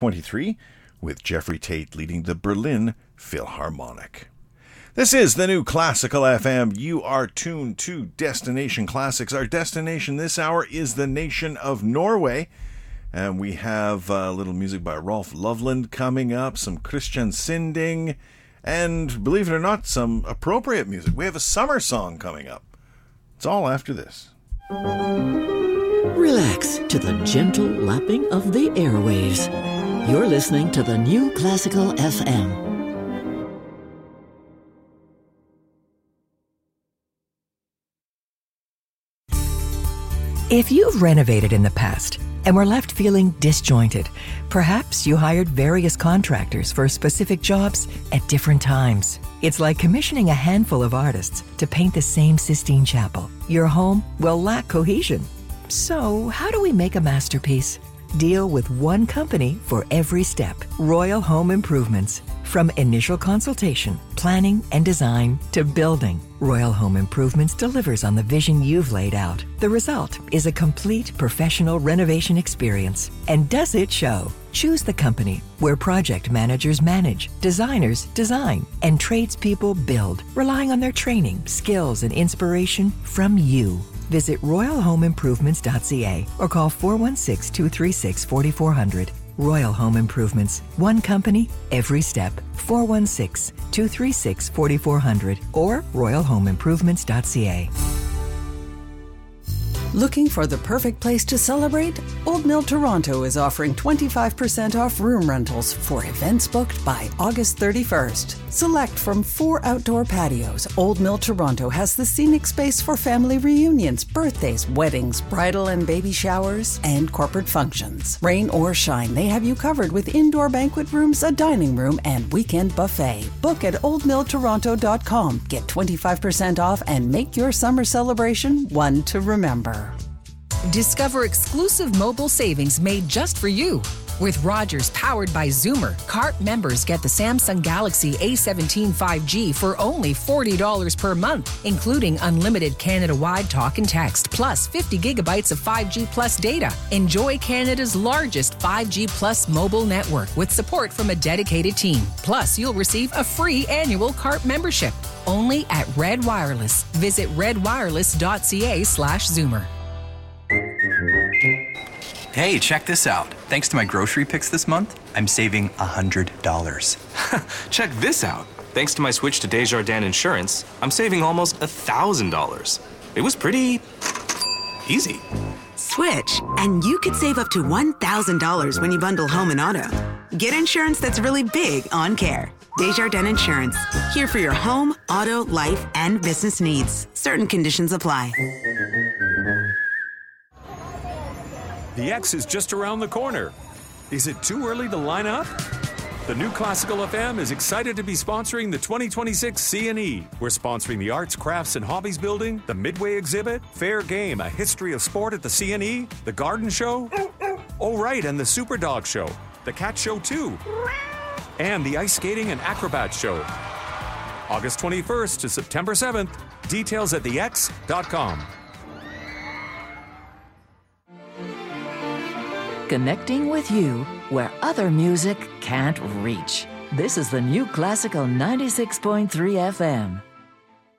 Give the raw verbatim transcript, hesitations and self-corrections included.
twenty-three, with Jeffrey Tate leading the Berlin Philharmonic. This is the New Classical F M. You are tuned to Destination Classics. Our destination this hour is the nation of Norway. And we have a little music by Rolf Loveland coming up, some Christian Sinding, and believe it or not, some appropriate music. We have a summer song coming up. It's all after this. Relax to the gentle lapping of the airwaves. You're listening to the New Classical F M. If you've renovated in the past and were left feeling disjointed, perhaps you hired various contractors for specific jobs at different times. It's like commissioning a handful of artists to paint the same Sistine Chapel. Your home will lack cohesion. So, how do we make a masterpiece? Deal with one company for every step. Royal Home Improvements. From initial consultation, planning and design to building, Royal Home Improvements delivers on the vision you've laid out. The result is a complete professional renovation experience. And does it show? Choose the company where project managers manage, designers design, and tradespeople build, relying on their training, skills, and inspiration from you. Visit royal home improvements dot c a or call four one six, two three six, four four zero zero. Royal Home Improvements. One company, every step. four one six, two three six, four four zero zero or royal home improvements dot c a. Looking for the perfect place to celebrate? Old Mill Toronto is offering twenty-five percent off room rentals for events booked by August thirty-first. Select from four outdoor patios, Old Mill Toronto has the scenic space for family reunions, birthdays, weddings, bridal and baby showers, and corporate functions. Rain or shine, they have you covered with indoor banquet rooms, a dining room, and weekend buffet. Book at old mill toronto dot com. Get twenty-five percent off and make your summer celebration one to remember. Discover exclusive mobile savings made just for you. With Rogers powered by Zoomer, C A R T members get the Samsung Galaxy A seventeen five G for only forty dollars per month, including unlimited Canada-wide talk and text, plus fifty gigabytes of five G Plus data. Enjoy Canada's largest five G Plus mobile network with support from a dedicated team. Plus, you'll receive a free annual C A R T membership. Only at Red Wireless. Visit redwireless dot c a slash Zoomer. Hey, check this out. Thanks to my grocery picks this month, I'm saving one hundred dollars. Check this out. Thanks to my switch to Desjardins Insurance, I'm saving almost one thousand dollars. It was pretty easy. Switch, and you could save up to one thousand dollars when you bundle home and auto. Get insurance that's really big on care. Desjardins Insurance. Here for your home, auto, life, and business needs. Certain conditions apply. The X is just around the corner. Is it too early to line up? The New Classical F M is excited to be sponsoring the twenty twenty-six C N E. We're sponsoring the Arts, Crafts, and Hobbies Building, the Midway Exhibit, Fair Game, a history of sport at the C N E, the Garden Show, oh right, and the Super Dog Show, the Cat Show too, and the Ice Skating and Acrobat Show. August twenty-first to September seventh. Details at the x dot com. Connecting with you where other music can't reach. This is the New Classical ninety-six point three F M.